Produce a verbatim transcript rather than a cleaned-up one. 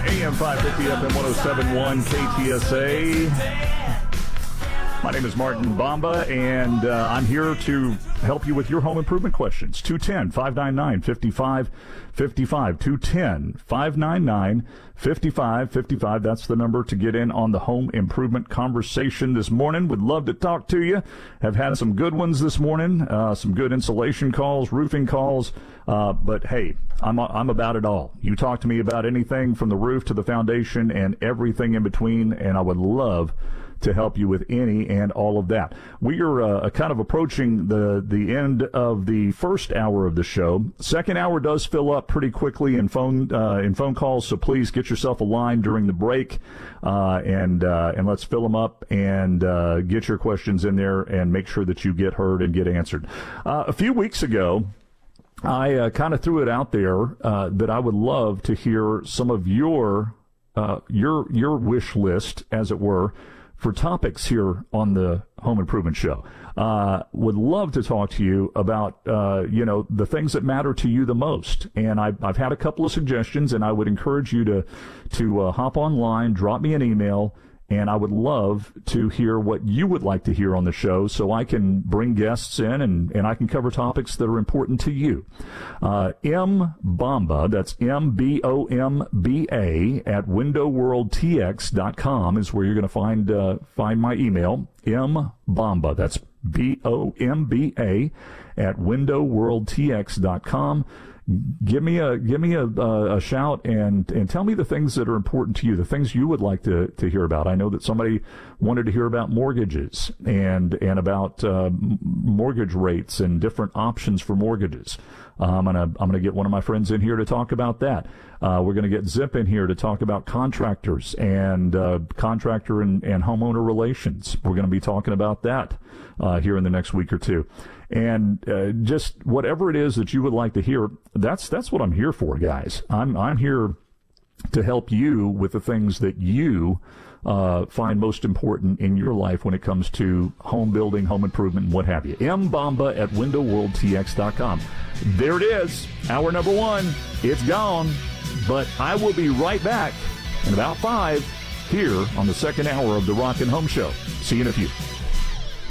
A M five fifty, F M one oh seven point one, K T S A. My name is Martin Bamba, and uh, I'm here to help you with your home improvement questions. two one zero, five nine nine, five five five five. two one zero, five nine nine, five five five five. That's the number to get in on the home improvement conversation this morning. Would love to talk to you. Have had some good ones this morning, uh, some good insulation calls, roofing calls. Uh, but, hey, I'm, I'm about it all. You talk to me about anything from the roof to the foundation and everything in between, and I would love to help you with any and all of that. We are uh, kind of approaching the the end of the first hour of the show. Second hour does fill up pretty quickly in phone uh, in phone calls, so please get yourself a line during the break, uh, and uh, and let's fill them up and uh, get your questions in there and make sure that you get heard and get answered. Uh, a few weeks ago, I uh, kind of threw it out there uh, that I would love to hear some of your uh, your your wish list, as it were, for topics here on the Home Improvement Show. Uh, would love to talk to you about, uh, you know, the things that matter to you the most. And I've, I've had a couple of suggestions, and I would encourage you to, to uh, hop online, drop me an email, and I would love to hear what you would like to hear on the show so I can bring guests in and, and I can cover topics that are important to you. Uh, M Bamba, that's M B O M B A, at window world T X dot com is where you're going to find uh, find my email. M Bamba, that's B O M B A, at window world T X dot com. Give me a give me a, a, a shout and and tell me the things that are important to you, the things you would like to, to hear about. I know that somebody wanted to hear about mortgages and and about uh, mortgage rates and different options for mortgages. Uh, I'm gonna I'm gonna get one of my friends in here to talk about that. Uh, we're gonna get Zip in here to talk about contractors and uh, contractor and, and homeowner relations. We're gonna be talking about that uh, here in the next week or two. And uh, just whatever it is that you would like to hear, that's that's what I'm here for, guys. I'm I'm here to help you with the things that you uh, find most important in your life when it comes to home building, home improvement, and what have you. M Bamba at window world T X dot com. There it is, hour number one. It's gone, but I will be right back in about five here on the second hour of the Rock and Home Show. See you in a few.